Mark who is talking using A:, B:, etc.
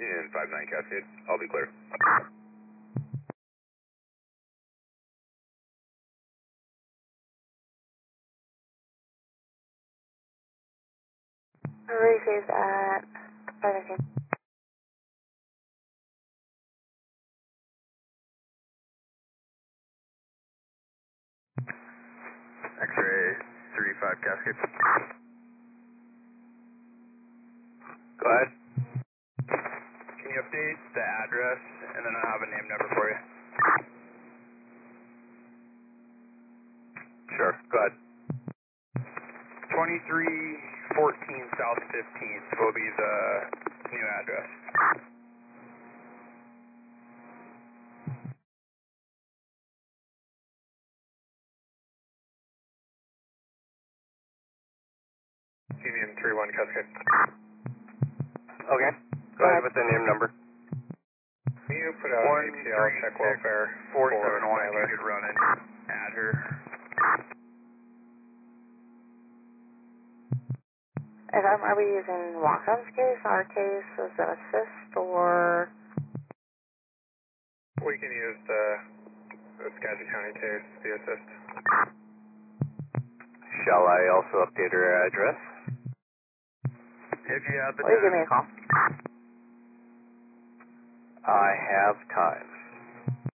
A: Union 59 Cascade, I'll be clear.
B: Reface at 519.
A: X-ray 35 Cascade. Go ahead. Can you update the address, and then I'll have a name number for you? Sure, go ahead. 2314 South 15th will be the new address. Union 31 Cascade. Okay, go ahead with the name number. Can you put out an ATL check welfare 471 if you could run it, add her.
B: Are we using walk-on's case, our case, as an assist, or?
A: We can use the Skagit County case, the assist. Shall I also update her address? If you have the
B: Will you give me a call?
A: I have time.